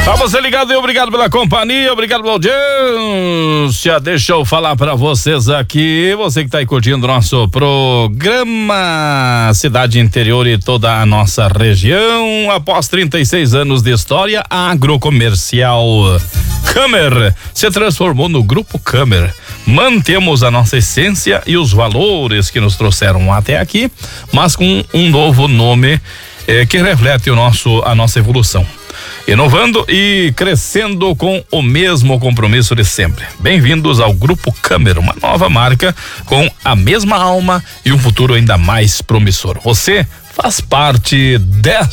Tá você ligado e obrigado pela companhia, obrigado pela audiência. Deixa eu falar pra vocês aqui, você que tá aí curtindo nosso programa Cidade Interior e toda a nossa região. Após 36 anos de história, a Agrocomercial Câmer se transformou no Grupo Câmer. Mantemos a nossa essência e os valores que nos trouxeram até aqui, mas com um novo nome que reflete a nossa evolução. Inovando e crescendo com o mesmo compromisso de sempre. Bem-vindos ao Grupo Câmer, uma nova marca com a mesma alma e um futuro ainda mais promissor. Você faz parte desta